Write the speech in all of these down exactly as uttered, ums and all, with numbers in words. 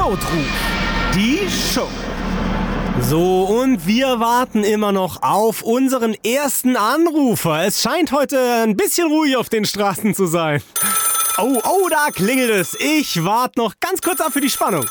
Notruf, die Show. So, und wir warten immer noch auf unseren ersten Anrufer. Es scheint heute ein bisschen ruhig auf den Straßen zu sein. Oh, oh, da klingelt es. Ich warte noch ganz kurz ab für die Spannung.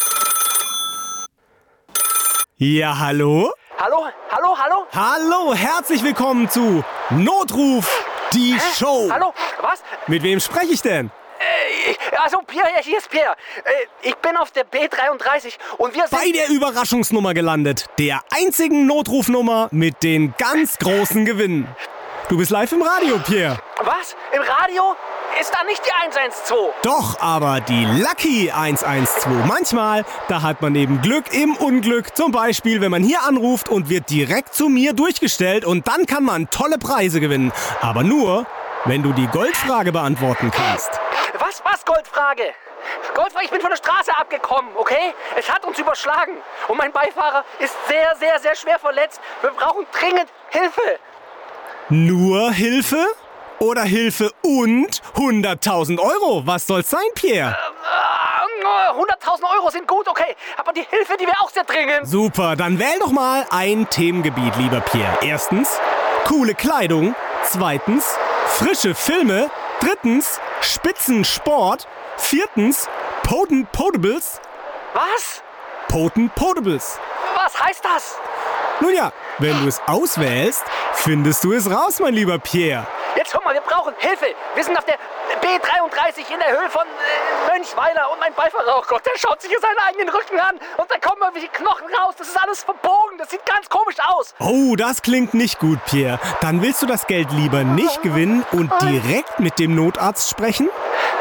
Ja, hallo? Hallo, hallo, hallo? Hallo, herzlich willkommen zu Notruf, die Hä? Show. Hallo, was? Mit wem spreche ich denn? Äh, also Pierre, hier ist Pierre. Äh, ich bin auf der B dreiunddreißig und wir sind... Bei der Überraschungsnummer gelandet. Der einzigen Notrufnummer mit den ganz großen Gewinnen. Du bist live im Radio, Pierre. Was? Im Radio? Ist da nicht die eins eins zwei? Doch, aber die Lucky eins eins zwei. Manchmal, da hat man eben Glück im Unglück. Zum Beispiel, wenn man hier anruft und wird direkt zu mir durchgestellt und dann kann man tolle Preise gewinnen. Aber nur, wenn du die Goldfrage beantworten kannst. Was, was, Goldfrage? Goldfrage, ich bin von der Straße abgekommen, okay? Es hat uns überschlagen und mein Beifahrer ist sehr, sehr, sehr schwer verletzt. Wir brauchen dringend Hilfe. Nur Hilfe? Oder Hilfe und hunderttausend Euro? Was soll's sein, Pierre? Äh, hunderttausend Euro sind gut, okay. Aber die Hilfe, die wäre auch sehr dringend. Super, dann wähl doch mal ein Themengebiet, lieber Pierre. Erstens, coole Kleidung. Zweitens, frische Filme. Drittens, Spitzensport. Viertens, Potent Potables. Was? Potent Potables. Was heißt das? Nun ja, wenn du es auswählst, findest du es raus, mein lieber Pierre. Jetzt schau mal, wir brauchen Hilfe. Wir sind auf der B dreiunddreißig in der Höhe von äh, Mönchweiler und mein Beifahrer, oh Gott, der schaut sich hier seinen eigenen Rücken an und da kommen irgendwelche Knochen raus. Das ist alles verbogen, das sieht ganz komisch aus. Oh, das klingt nicht gut, Pierre. Dann willst du das Geld lieber nicht gewinnen und direkt mit dem Notarzt sprechen?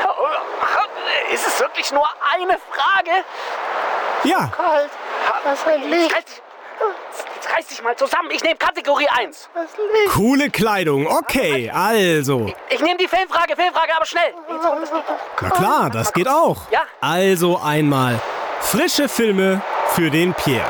Ist es wirklich nur eine Frage? Ja. Kalt. Was liegt? Jetzt reiß dich mal zusammen. Ich nehme Kategorie eins. Coole Kleidung. Okay, also. Ich, ich nehme die Filmfrage, Filmfrage, aber schnell. Na klar, das geht auch. Ja. Also einmal frische Filme für den Pierre.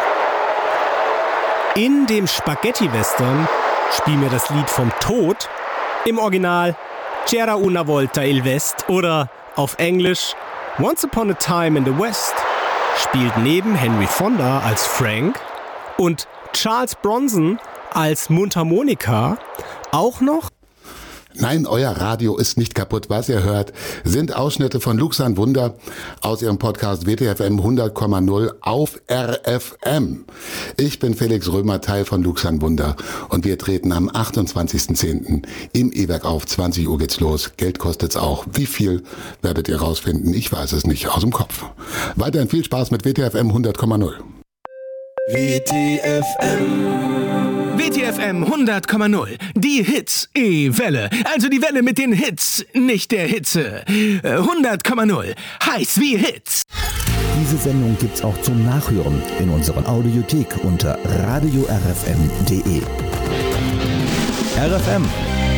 In dem Spaghetti-Western spiel mir das Lied vom Tod. Im Original C'era una volta il West oder auf Englisch Once Upon a Time in the West. Spielt neben Henry Fonda als Frank und Charles Bronson als Mundharmonika auch noch... Nein, euer Radio ist nicht kaputt. Was ihr hört, sind Ausschnitte von Luxan Wunder aus ihrem Podcast W T F M hundert Komma null auf R F M. Ich bin Felix Römer, Teil von Luxan Wunder und wir treten am achtundzwanzigsten zehnten im E-Werk auf. zwanzig Uhr geht's los. Geld kostet's auch. Wie viel werdet ihr rausfinden? Ich weiß es nicht aus dem Kopf. Weiterhin viel Spaß mit W T F M hundert Komma null. W T F M. W T F M hundert Komma null. Die Hits-E-Welle. Also die Welle mit den Hits, nicht der Hitze. hundert Komma null. Heiß wie Hits. Diese Sendung gibt's auch zum Nachhören in unserer Audiothek unter radio r f m punkt d e. R F M.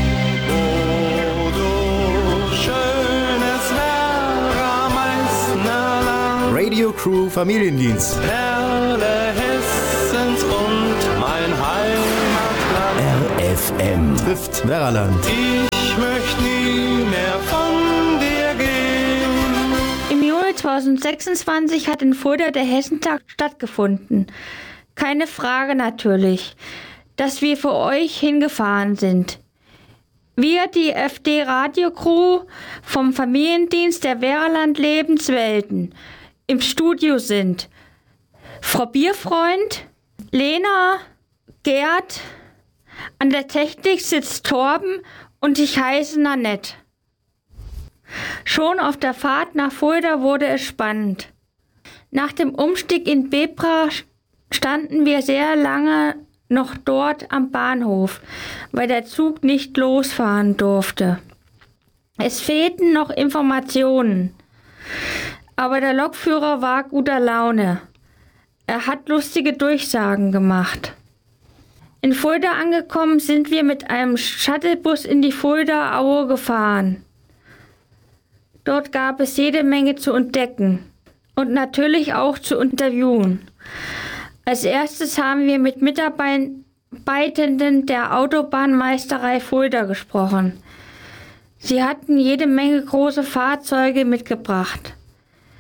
Radio Crew Familiendienst. Perle Hessens und mein Heimatland. R F M. Trifft Werraland. Ich möchte nie mehr von dir gehen. Im Juni zweitausendsechsundzwanzig hat in Fulda der Hessentag stattgefunden. Keine Frage natürlich, dass wir für euch hingefahren sind. Wir, die F D-Radio-Crew vom Familiendienst der Werraland Lebenswelten, im Studio sind Frau Bierfreund, Lena, Gerd, an der Technik sitzt Torben und ich heiße Nanette. Schon auf der Fahrt nach Fulda wurde es spannend. Nach dem Umstieg in Bebra standen wir sehr lange noch dort am Bahnhof, weil der Zug nicht losfahren durfte. Es fehlten noch Informationen. Aber der Lokführer war guter Laune. Er hat lustige Durchsagen gemacht. In Fulda angekommen sind wir mit einem Shuttlebus in die Fulda Aue gefahren. Dort gab es jede Menge zu entdecken und natürlich auch zu interviewen. Als erstes haben wir mit Mitarbeitenden der Autobahnmeisterei Fulda gesprochen. Sie hatten jede Menge große Fahrzeuge mitgebracht.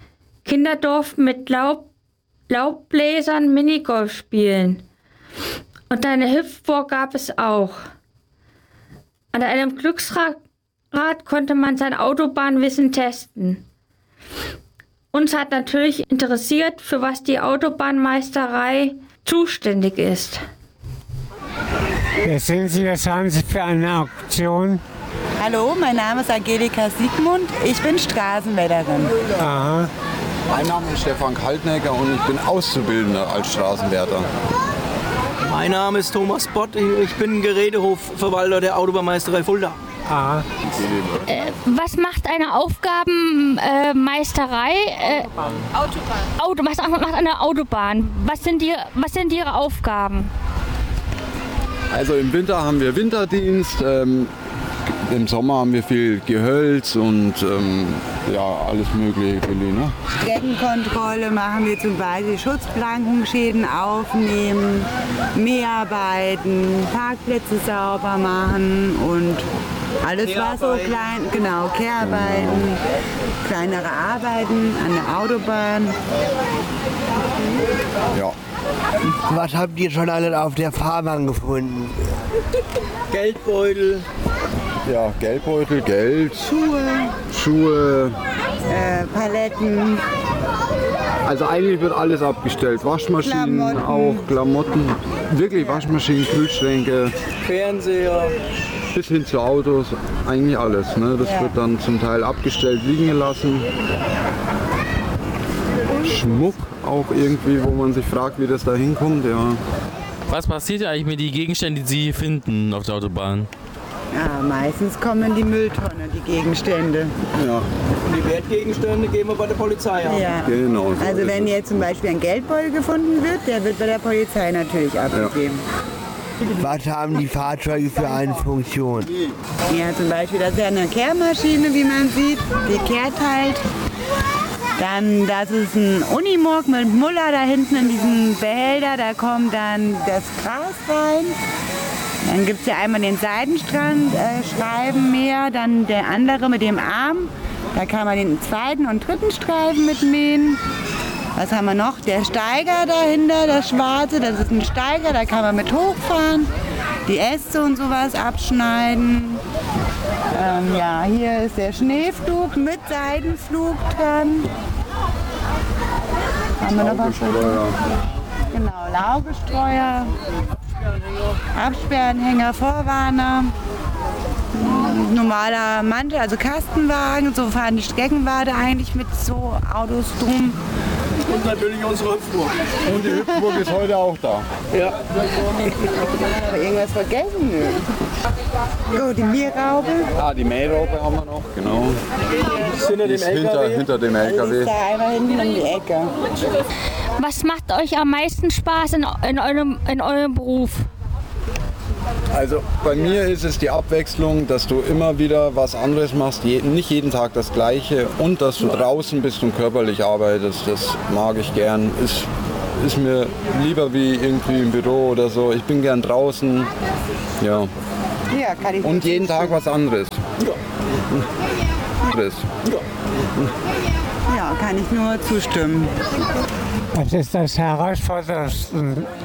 Kinder durften mit Laub, Laubbläsern Minigolf spielen. Und eine Hüpfburg gab es auch. An einem Glücksrad konnte man sein Autobahnwissen testen. Uns hat natürlich interessiert, für was die Autobahnmeisterei zuständig ist. Wer sind Sie? Was haben Sie für eine Auktion? Hallo, mein Name ist Angelika Siegmund. Ich bin Straßenwärterin. Aha. Mein Name ist Stefan Kaltnecker und ich bin Auszubildender als Straßenwärter. Mein Name ist Thomas Bott. Ich bin Gerätehofverwalter der Autobahnmeisterei Fulda. Ah. Äh, was macht eine Aufgabenmeisterei? Äh, Autobahn. Auto, was macht eine Autobahn? Was sind, die, was sind Ihre Aufgaben? Also im Winter haben wir Winterdienst, ähm, im Sommer haben wir viel Gehölz und ähm, ja, alles mögliche. Ne? Streckenkontrolle machen wir zum Beispiel, Schutzplankenschäden aufnehmen, Mäharbeiten, Parkplätze sauber machen und alles was so klein, genau, Kehrarbeiten, kleinere Arbeiten an der Autobahn. Ja. Was habt ihr schon alle auf der Fahrbahn gefunden? Geldbeutel. Ja, Geldbeutel, Geld. Schuhe. Schuhe. Äh, Paletten. Also eigentlich wird alles abgestellt. Waschmaschinen, Klamotten. Auch Klamotten. Wirklich Waschmaschinen, Kühlschränke. Fernseher. Bis hin zu Autos. Eigentlich alles. Ne? Das ja. wird dann zum Teil abgestellt, liegen gelassen. Schmuck auch irgendwie, wo man sich fragt, wie das da hinkommt. Ja. Was passiert eigentlich mit den Gegenständen, die Sie hier finden auf der Autobahn? Ja, meistens kommen in die Mülltonne, die Gegenstände. Ja. Und die Wertgegenstände geben wir bei der Polizei an. Ja. Genau. So also wenn jetzt zum Beispiel ein Geldbeutel gefunden wird, der wird bei der Polizei natürlich abgegeben. Ja. Was haben die Fahrzeuge für eine Funktion? Ja, zum Beispiel, das ist ja eine Kehrmaschine, wie man sieht, die kehrt halt. Dann, das ist ein Unimog mit Muller da hinten in diesem Behälter, da kommt dann das Gras rein. Dann gibt es ja einmal den Seitenstrang, äh, Schreiben mehr, dann der andere mit dem Arm. Da kann man den zweiten und dritten Streifen mitmähen. Was haben wir noch? Der Steiger dahinter, das Schwarze, das ist ein Steiger, da kann man mit hochfahren. Die Äste und sowas abschneiden. Ähm, ja, hier ist der Schneeflug mit Seitenflug dran. Haben wir noch was? Genau, Laugestreuer. Absperranhänger, Vorwarner, normaler Mantel, also Kastenwagen, so fahren die Streckenwarte eigentlich mit so Autos drum. Und natürlich unsere Hüpfburg. Und die Hüpfburg ist heute auch da. Ja. Aber irgendwas vergessen? So, die Mähraube. Ah, die Mähraube haben wir noch, genau. Hinter dem L K W. Hinter, hinter dem L K W. Die ist da einmal hinten um die Ecke. Was macht euch am meisten Spaß in, in, eurem, in eurem Beruf? Also bei mir ist es die Abwechslung, dass du immer wieder was anderes machst, je, nicht jeden Tag das Gleiche und dass du draußen bist und körperlich arbeitest. Das mag ich gern. Ist, ist mir lieber wie irgendwie im Büro oder so. Ich bin gern draußen. Ja. Ja, kann ich und jeden Tag was anderes. Ja. Anderes. Ja, kann ich nur zustimmen. Was ist das Herausforderndste